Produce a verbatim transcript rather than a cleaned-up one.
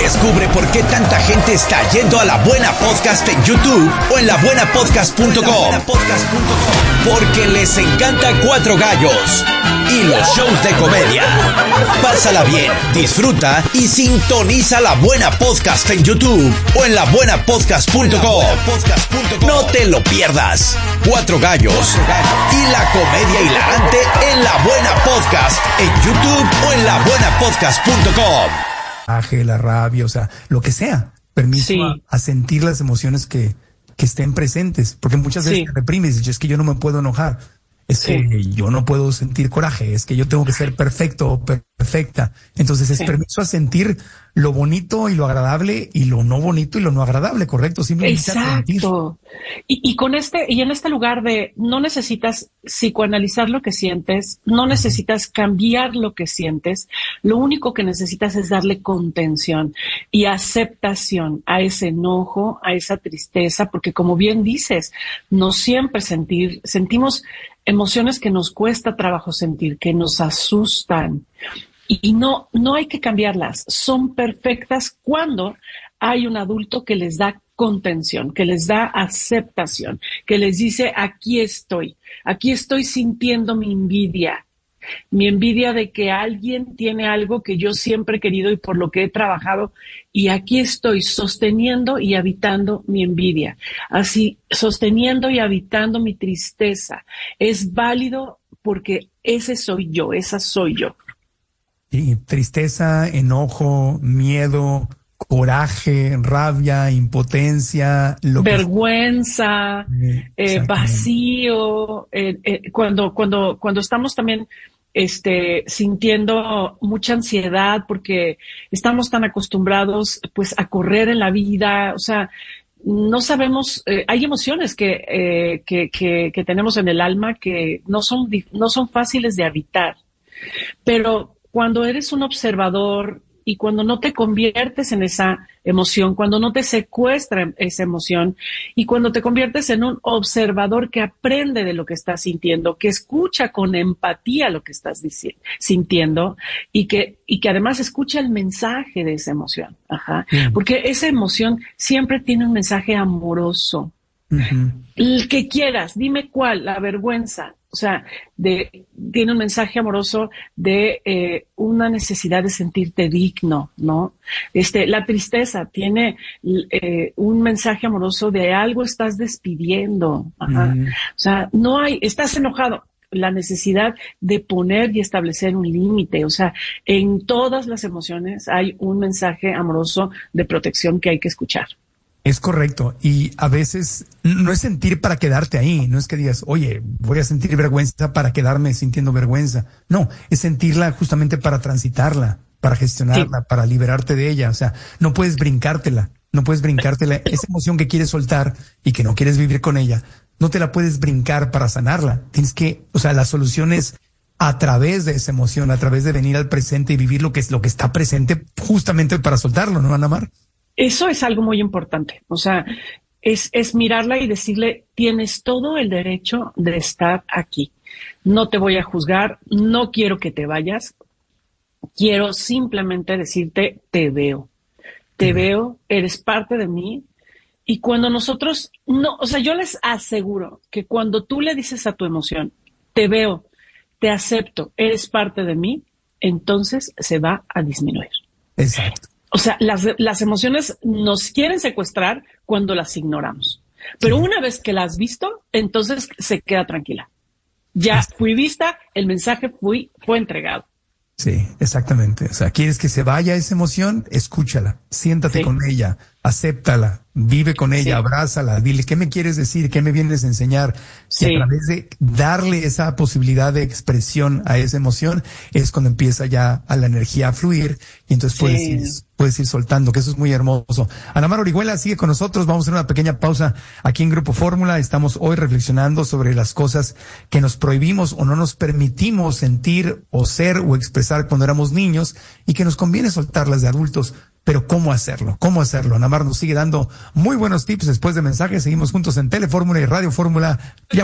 Descubre por qué tanta gente está yendo a La Buena Podcast en YouTube o en la buena podcast punto com. Porque les encanta Cuatro Gallos y los shows de comedia. Pásala bien, disfruta y sintoniza La Buena Podcast en YouTube o en la buena podcast punto com. No te lo pierdas. Cuatro Gallos y la comedia hilarante en La Buena Podcast en YouTube o en la buena podcast punto com. La rabia, o sea, lo que sea. Permiso sí. a, a sentir las emociones que, que estén presentes, porque muchas veces sí. te reprimes y dices, es que yo no me puedo enojar, es sí. que yo no puedo sentir coraje, es que yo tengo que ser perfecto o perfecta. Entonces es sí. permiso a sentir lo bonito y lo agradable y lo no bonito y lo no agradable, ¿correcto? Simplemente exacto. Y, y con este, y en este lugar de no necesitas psicoanalizar lo que sientes, no necesitas cambiar lo que sientes, lo único que necesitas es darle contención y aceptación a ese enojo, a esa tristeza, porque como bien dices, no siempre sentir, sentimos emociones que nos cuesta trabajo sentir, que nos asustan. Y no, no hay que cambiarlas. Son perfectas cuando hay un adulto que les da contención, que les da aceptación, que les dice, aquí estoy, aquí estoy sintiendo mi envidia, mi envidia de que alguien tiene algo que yo siempre he querido y por lo que he trabajado, y aquí estoy sosteniendo y habitando mi envidia, así, sosteniendo y habitando mi tristeza. Es válido porque ese soy yo, esa soy yo. Sí, tristeza, enojo, miedo, coraje, rabia, impotencia, lo vergüenza, que... eh, vacío, eh, eh, cuando, cuando, cuando estamos también este, sintiendo mucha ansiedad porque estamos tan acostumbrados pues a correr en la vida, o sea, no sabemos, eh, hay emociones que, eh, que, que, que tenemos en el alma que no son, no son fáciles de habitar, pero cuando eres un observador y cuando no te conviertes en esa emoción, cuando no te secuestra esa emoción y cuando te conviertes en un observador que aprende de lo que estás sintiendo, que escucha con empatía lo que estás diciendo, sintiendo y que, y que además escucha el mensaje de esa emoción. Ajá. Mm. Porque esa emoción siempre tiene un mensaje amoroso. Uh-huh. El que quieras, dime cuál, la vergüenza. O sea, de, tiene un mensaje amoroso de eh, una necesidad de sentirte digno, ¿no? Este, la tristeza tiene eh, un mensaje amoroso de algo estás despidiendo. Ajá. Mm. O sea, no hay, estás enojado. La necesidad de poner y establecer un límite. O sea, en todas las emociones hay un mensaje amoroso de protección que hay que escuchar. Es correcto. Y a veces no es sentir para quedarte ahí. No es que digas, oye, voy a sentir vergüenza para quedarme sintiendo vergüenza. No, es sentirla justamente para transitarla, para gestionarla, sí. para liberarte de ella. O sea, no puedes brincártela. No puedes brincártela. Esa emoción que quieres soltar y que no quieres vivir con ella, no te la puedes brincar para sanarla. Tienes que, o sea, la solución es a través de esa emoción, a través de venir al presente y vivir lo que es lo que está presente justamente para soltarlo, ¿no, Ana Mar? Eso es algo muy importante. O sea, es, es mirarla y decirle, tienes todo el derecho de estar aquí. No te voy a juzgar, no quiero que te vayas. Quiero simplemente decirte, te veo. Te uh-huh. veo, eres parte de mí. Y cuando nosotros, no, o sea, yo les aseguro que cuando tú le dices a tu emoción, te veo, te acepto, eres parte de mí, entonces se va a disminuir. Exacto. O sea, las, las emociones nos quieren secuestrar cuando las ignoramos. Pero sí. una vez que las has visto, entonces se queda tranquila. Ya fui vista, el mensaje fui, fue entregado. Sí, exactamente. O sea, quieres que se vaya esa emoción, escúchala, siéntate sí. con ella, acéptala, vive con ella, sí. abrázala, dile qué me quieres decir, qué me vienes a enseñar. Sí. Y a través de darle esa posibilidad de expresión a esa emoción es cuando empieza ya a la energía a fluir y entonces puedes sí. ir, puedes ir soltando, que eso es muy hermoso. Ana Mar Orihuela sigue con nosotros, vamos a hacer una pequeña pausa aquí en Grupo Fórmula. Estamos hoy reflexionando sobre las cosas que nos prohibimos o no nos permitimos sentir o ser o expresar cuando éramos niños y que nos conviene soltarlas de adultos. Pero ¿cómo hacerlo? ¿Cómo hacerlo? Ana Mar nos sigue dando muy buenos tips después de mensajes. Seguimos juntos en Telefórmula y Radio Fórmula. Ya